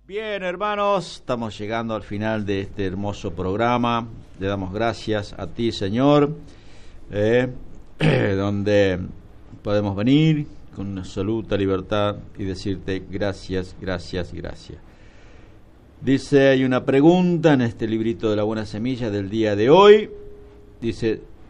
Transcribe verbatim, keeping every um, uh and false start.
Bien, hermanos, estamos llegando al final de este hermoso programa. Le damos gracias a ti, Señor, eh, donde podemos venir con una absoluta libertad y decirte gracias, gracias, gracias. Dice, hay una pregunta en este librito de la buena semilla del día de hoy. Dice,